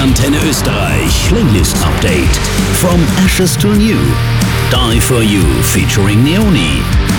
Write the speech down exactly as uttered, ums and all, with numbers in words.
Antenne Österreich Playlist Update. From Ashes to New. Die for You featuring Neoni.